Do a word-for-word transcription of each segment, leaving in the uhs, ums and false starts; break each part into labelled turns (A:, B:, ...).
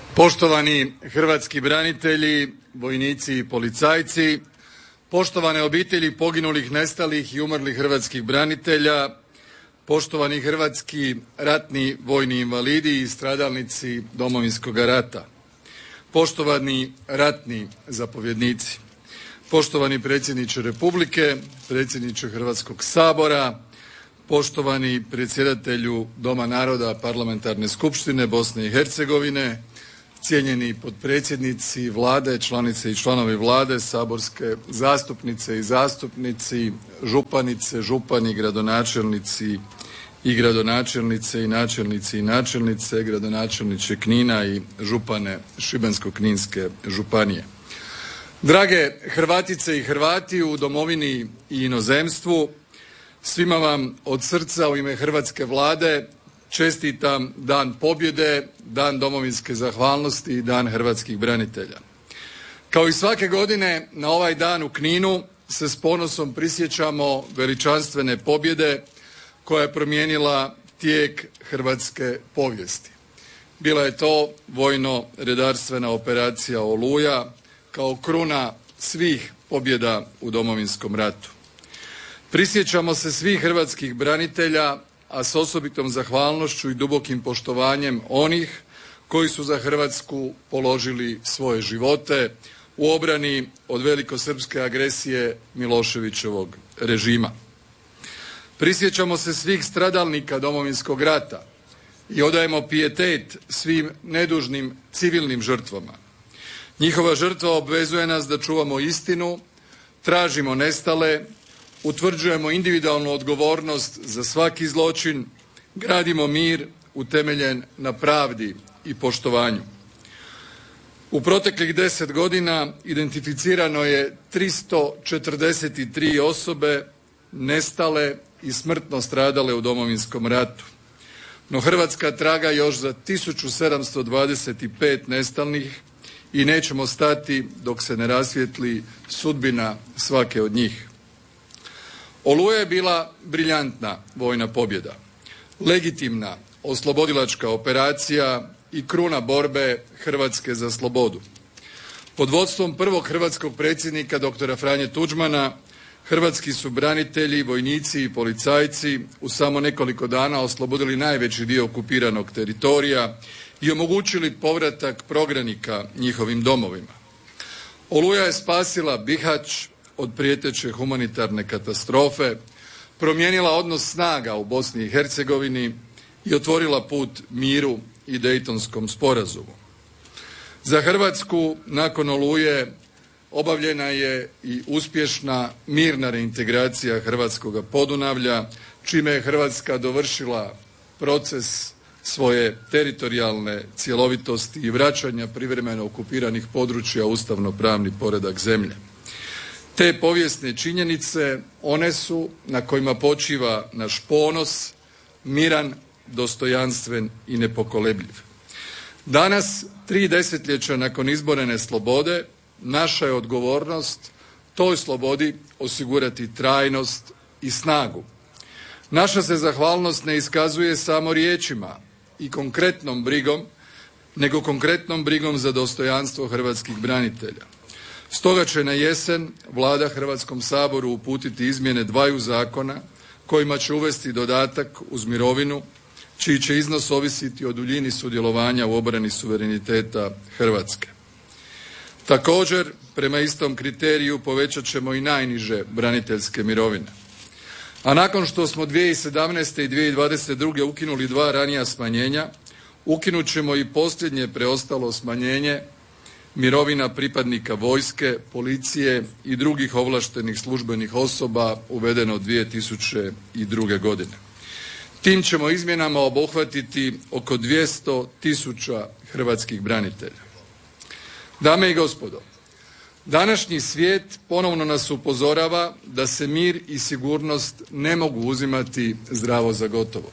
A: Poštovani hrvatski branitelji, vojnici i policajci, poštovane obitelji poginulih, nestalih i umrlih hrvatskih branitelja, poštovani hrvatski ratni vojni invalidi i stradalnici Domovinskog rata, poštovani ratni zapovjednici, poštovani predsjedniče Republike, predsjedniče Hrvatskog sabora, poštovani predsjedatelju Doma naroda Parlamentarne skupštine Bosne i Hercegovine, cijenjeni potpredsjednici Vlade, članice i članovi Vlade, saborske zastupnice i zastupnici, županice, župani, gradonačelnici i gradonačelnice i načelnici i načelnice, gradonačelniče Knina i župane Šibensko-kninske županije. Drage Hrvatice i Hrvati u domovini i inozemstvu, svima vam od srca u ime hrvatske Vlade čestitam Dan pobjede, Dan domovinske zahvalnosti i Dan hrvatskih branitelja. Kao i svake godine na ovaj dan u Kninu se s ponosom prisjećamo veličanstvene pobjede koja je promijenila tijek hrvatske povijesti. Bila je to vojno-redarstvena operacija Oluja kao kruna svih pobjeda u Domovinskom ratu. Prisjećamo se svih hrvatskih branitelja, a s osobitom zahvalnošću i dubokim poštovanjem onih koji su za Hrvatsku položili svoje živote u obrani od velikosrpske agresije Miloševićevog režima. Prisjećamo se svih stradalnika Domovinskog rata i odajemo pijetet svim nedužnim civilnim žrtvama. Njihova žrtva obvezuje nas da čuvamo istinu, tražimo nestale, utvrđujemo individualnu odgovornost za svaki zločin, gradimo mir utemeljen na pravdi i poštovanju. U proteklih deset godina identificirano je tristo četrdeset tri osobe nestale i smrtno stradale u Domovinskom ratu. No Hrvatska traga još za tisuću sedamsto dvadeset pet nestalnih i nećemo stati dok se ne rasvijetli sudbina svake od njih. Oluja je bila briljantna vojna pobjeda, legitimna oslobodilačka operacija i kruna borbe Hrvatske za slobodu. Pod vodstvom prvog hrvatskog predsjednika doktora Franje Tuđmana hrvatski su branitelji, vojnici i policajci u samo nekoliko dana oslobodili najveći dio okupiranog teritorija i omogućili povratak prognanika njihovim domovima. Oluja je spasila Bihać od prijeteće humanitarne katastrofe, promijenila odnos snaga u Bosni i Hercegovini i otvorila put miru i Dejtonskom sporazumu. Za Hrvatsku nakon Oluje obavljena je i uspješna mirna reintegracija hrvatskoga Podunavlja, čime je Hrvatska dovršila proces svoje teritorijalne cjelovitosti i vraćanja privremeno okupiranih područja u ustavno-pravni poredak zemlje. Te povijesne činjenice, one su na kojima počiva naš ponos, miran, dostojanstven i nepokolebljiv. Danas, tri desetljeća nakon izborene slobode, naša je odgovornost toj slobodi osigurati trajnost i snagu. Naša se zahvalnost ne iskazuje samo riječima i konkretnom brigom, nego konkretnom brigom za dostojanstvo hrvatskih branitelja. Stoga će na jesen Vlada Hrvatskom saboru uputiti izmjene dvaju zakona kojima će uvesti dodatak uz mirovinu, čiji će iznos ovisiti o duljini sudjelovanja u obrani suvereniteta Hrvatske. Također, prema istom kriteriju povećat ćemo i najniže braniteljske mirovine. A nakon što smo dvije tisuće sedamnaeste i dvije tisuće dvadeset druge ukinuli dva ranija smanjenja, ukinut ćemo i posljednje preostalo smanjenje mirovina pripadnika vojske, policije i drugih ovlaštenih službenih osoba uvedeno dvije tisuće druge. godine. Tim ćemo izmjenama obuhvatiti oko dvjesto tisuća hrvatskih branitelja. Dame i gospodo, današnji svijet ponovno nas upozorava da se mir i sigurnost ne mogu uzimati zdravo za gotovo.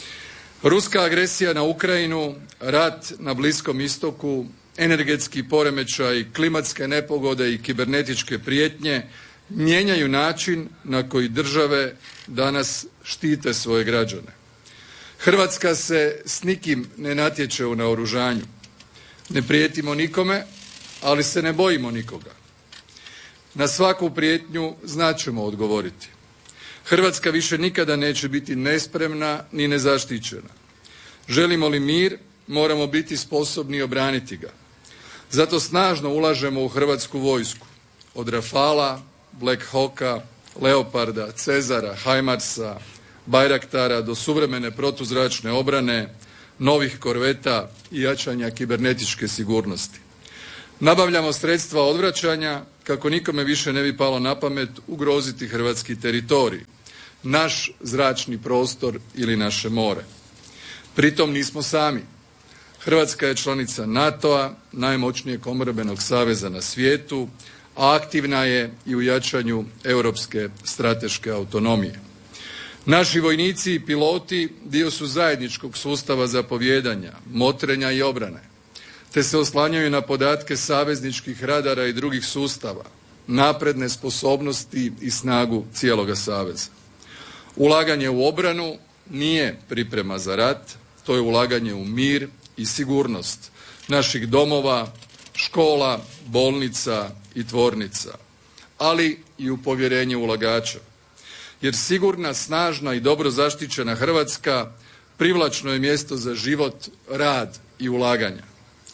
A: Ruska agresija na Ukrajinu, rat na Bliskom istoku, energetski poremećaj, klimatske nepogode i kibernetičke prijetnje mijenjaju način na koji države danas štite svoje građane. Hrvatska se s nikim ne natječe u naoružanju. Ne prijetimo nikome, ali se ne bojimo nikoga. Na svaku prijetnju znat ćemo odgovoriti. Hrvatska više nikada neće biti nespremna ni nezaštićena. Želimo li mir, moramo biti sposobni obraniti ga. Zato snažno ulažemo u Hrvatsku vojsku. Od Rafala, Black Hawka, Leoparda, Cezara, Hajmarsa, Bajraktara do suvremene protuzračne obrane, novih korveta i jačanja kibernetičke sigurnosti. Nabavljamo sredstva odvraćanja kako nikome više ne bi palo na pamet ugroziti hrvatski teritorij, naš zračni prostor ili naše more. Pritom nismo sami. Hrvatska je članica NATO-a, najmoćnijeg obrambenog saveza na svijetu, a aktivna je i u jačanju europske strateške autonomije. Naši vojnici i piloti dio su zajedničkog sustava zapovijedanja, motrenja i obrane, te se oslanjaju na podatke savezničkih radara i drugih sustava, napredne sposobnosti i snagu cijeloga saveza. Ulaganje u obranu nije priprema za rat, to je ulaganje u mir i sigurnost naših domova, škola, bolnica i tvornica, ali i u povjerenje ulagača. Jer sigurna, snažna i dobro zaštićena Hrvatska privlačno je mjesto za život, rad i ulaganja.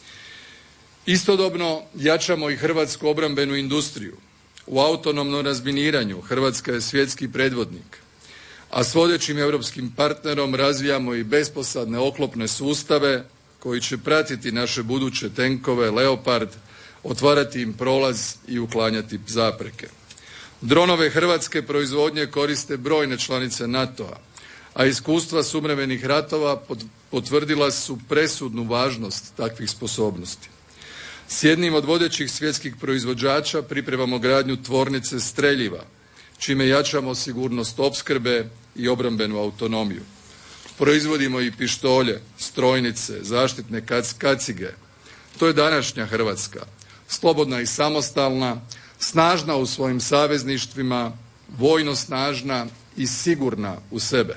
A: Istodobno jačamo i hrvatsku obrambenu industriju. U autonomnom razminiranju Hrvatska je svjetski predvodnik, a s vodećim europskim partnerom razvijamo i besposadne oklopne sustave koji će pratiti naše buduće tenkove Leopard, otvarati im prolaz i uklanjati zapreke. Dronove hrvatske proizvodnje koriste brojne članice NATO-a, a iskustva suvremenih ratova potvrdila su presudnu važnost takvih sposobnosti. S jednim od vodećih svjetskih proizvođača pripremamo gradnju tvornice streljiva, čime jačamo sigurnost opskrbe i obrambenu autonomiju. Proizvodimo i pištolje, strojnice, zaštitne kacige. To je današnja Hrvatska, slobodna i samostalna, snažna u svojim savezništvima, vojno snažna i sigurna u sebe.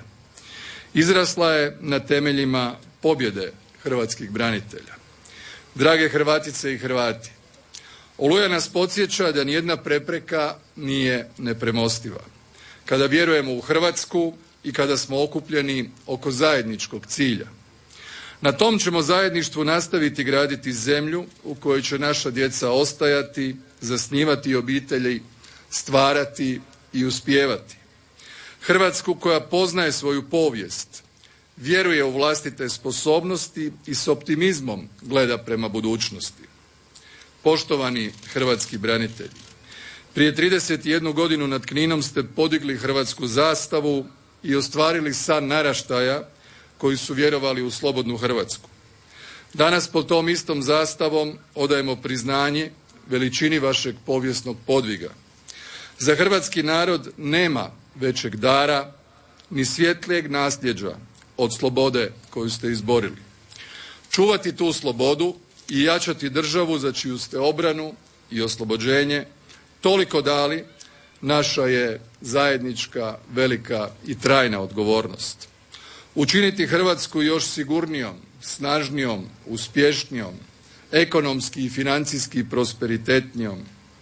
A: Izrasla je na temeljima pobjede hrvatskih branitelja. Drage Hrvatice i Hrvati, Oluja nas podsjeća da nijedna prepreka nije nepremostiva. Kada vjerujemo u Hrvatsku i kada smo okupljeni oko zajedničkog cilja. Na tom ćemo zajedništvu nastaviti graditi zemlju u kojoj će naša djeca ostajati, zasnivati obitelji, stvarati i uspijevati. Hrvatsku koja poznaje svoju povijest, vjeruje u vlastite sposobnosti i s optimizmom gleda prema budućnosti. Poštovani hrvatski branitelji, prije trideset jednu godinu nad Kninom ste podigli hrvatsku zastavu i ostvarili san naraštaja koji su vjerovali u slobodnu Hrvatsku. Danas pod tom istom zastavom odajemo priznanje veličini vašeg povijesnog podviga. Za hrvatski narod nema većeg dara ni svjetlijeg nasljeđa od slobode koju ste izborili. Čuvati tu slobodu i jačati državu za čiju ste obranu i oslobođenje toliko dali, naša je zajednička, velika i trajna odgovornost. Učiniti Hrvatsku još sigurnijom, snažnijom, uspješnijom, ekonomski i financijski prosperitetnijom.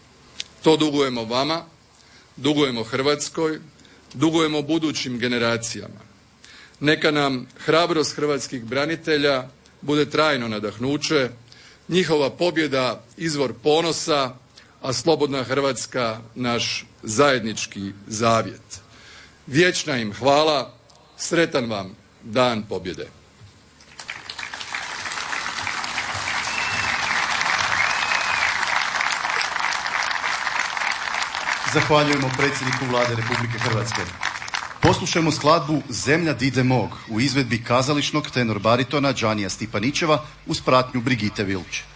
A: To dugujemo vama, dugujemo Hrvatskoj, dugujemo budućim generacijama. Neka nam hrabrost hrvatskih branitelja bude trajno nadahnuće, njihova pobjeda izvor ponosa, a slobodna Hrvatska naš zajednički zavjet. Vječna im hvala, sretan vam dan pobjede.
B: Zahvaljujemo predsjedniku Vlade Republike Hrvatske. Poslušajmo skladbu Zemlja dide mog u izvedbi kazališnog tenor baritona Đanija Stipanićeva uz pratnju Brigite Vilč.